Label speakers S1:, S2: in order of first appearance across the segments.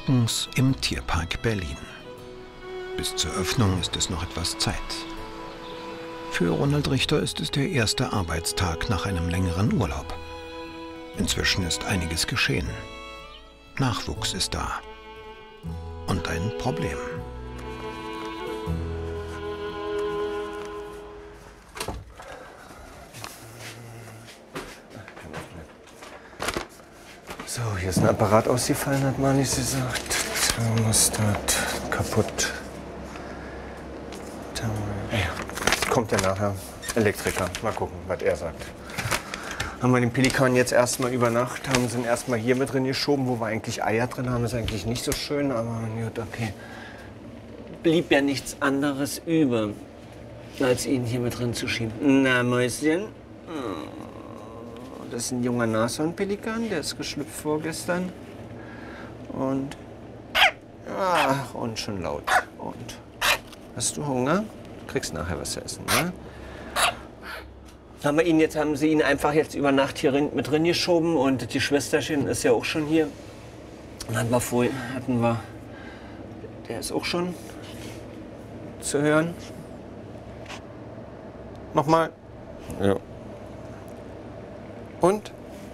S1: Morgens im Tierpark Berlin. Bis zur Öffnung ist es noch etwas Zeit. Für Ronald Richter ist es der erste Arbeitstag nach einem längeren Urlaub. Inzwischen ist einiges geschehen. Nachwuchs ist da. Und ein Problem.
S2: So, hier ist ein Apparat ausgefallen, hat Marlies gesagt. Thermostat kaputt. Ja, kommt ja nachher. Elektriker. Mal gucken, was er sagt. Haben wir den Pelikan jetzt erstmal über Nacht, haben sie ihn erstmal hier mit drin geschoben, wo wir eigentlich Eier drin haben. Ist eigentlich nicht so schön, aber gut, okay. Blieb ja nichts anderes über, als ihn hier mit drin zu schieben. Na, Mäuschen. Das ist ein junger Nashornpelikan, der ist geschlüpft vorgestern. Und. Ach, und schon laut. Und. Hast du Hunger? Du kriegst nachher was zu essen, ne? Haben sie ihn einfach jetzt über Nacht hier mit drin geschoben und die Schwesterchen ist ja auch schon hier. Und dann hatten wir, der ist auch schon zu hören. Nochmal. Ja. Und?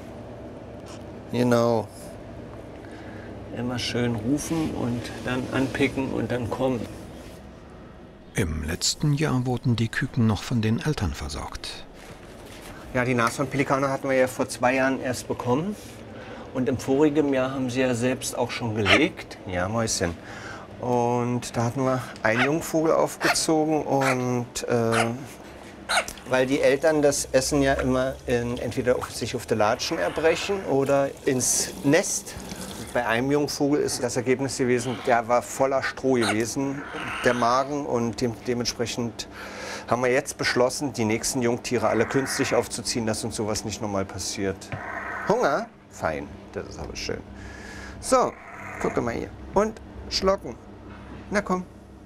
S2: Genau. Immer schön rufen und dann anpicken und dann kommen.
S1: Im letzten Jahr wurden die Küken noch von den Eltern versorgt.
S2: Ja, die Nashornpelikane hatten wir ja vor 2 Jahren erst bekommen. Und im vorigen Jahr haben sie ja selbst auch schon gelegt. Ja, Mäuschen. Und da hatten wir einen Jungvogel aufgezogen und weil die Eltern das Essen ja immer entweder sich auf die Latschen erbrechen oder ins Nest. Bei einem Jungvogel ist das Ergebnis gewesen, der war voller Stroh gewesen, der Magen, und dementsprechend haben wir jetzt beschlossen, die nächsten Jungtiere alle künstlich aufzuziehen, dass uns sowas nicht nochmal passiert. Hunger? Fein, das ist aber schön. So, gucke mal hier. Und schlucken. Na komm.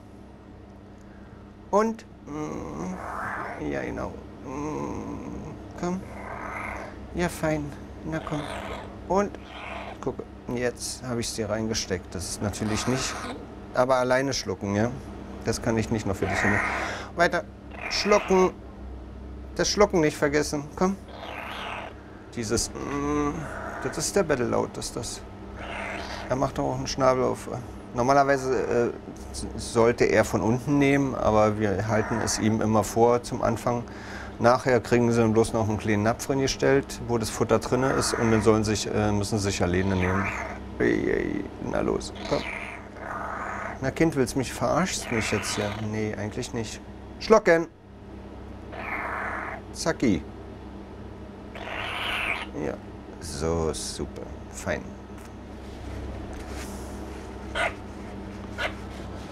S2: Und ja, genau. Komm. Ja, fein. Na komm. Und gucke. Jetzt habe ich es dir reingesteckt. Das ist natürlich nicht. Aber alleine schlucken, ja? Das kann ich nicht noch für dich hin. Weiter. Schlucken. Das Schlucken nicht vergessen. Komm. Dieses. Das ist der Bettellaut, das ist das. Er macht doch auch einen Schnabel auf. Normalerweise sollte er von unten nehmen, aber wir halten es ihm immer vor zum Anfang. Nachher kriegen sie bloß noch einen kleinen Napf reingestellt, wo das Futter drin ist, und dann müssen sie sich alleine nehmen. Na los, komm. Na Kind, willst du mich verarschst mich jetzt hier? Nee, eigentlich nicht. Schlucken! Zacki. Ja, so super, fein.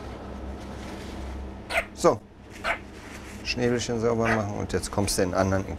S2: So, Schnäbelchen sauber machen und jetzt kommst du in den anderen